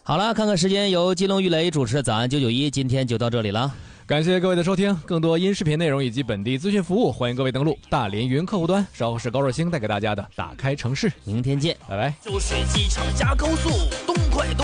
好了，看看时间，由金龙玉雷主持的早安991，今天就到这里了。 感谢各位的收听，更多音视频内容以及本地资讯服务，欢迎各位登录大连云客户端。稍后是高若星带给大家的打开城市， 明天见， 拜拜。 就是机场加高速，东快东。